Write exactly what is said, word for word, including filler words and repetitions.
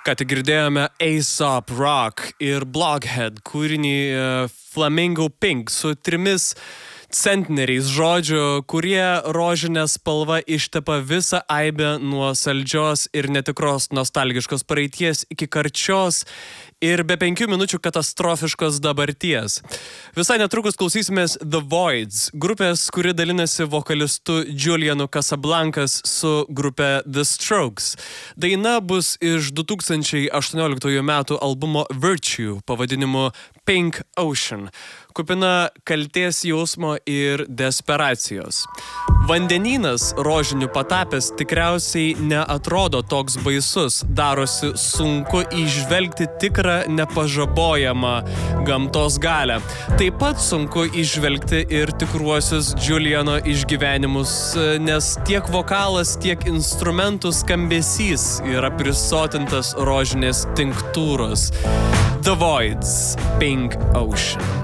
Ką tik girdėjome A$AP Rock ir Blockhead kūrinį Flamingo Pink su trimis centneriais žodžių, kurie rožinė spalva ištepa visą aibę nuo saldžios ir netikros nostalgiškos praeities iki karčios ir be penkių minučių katastrofiškos dabarties. Visai netrukus klausysimės The Voids, grupės, kuri dalinasi vokalistu Julianu Casablancas su grupe The Strokes. Daina bus iš du tūkstančiai aštuonioliktųjų metų albumo Virtue pavadinimu Pink Ocean, kupina kaltės jausmo ir desperacijos. Vandenynas rožiniu patapęs tikriausiai neatrodo toks baisus, darosi sunku įžvelgti tikrą nepažabojamą gamtos galią. Taip pat sunku įžvelgti ir tikruosius Juliano išgyvenimus, nes tiek vokalas, tiek instrumentų skambesys yra prisotintas rožinės tinktūros. The Voids, Pink Ocean.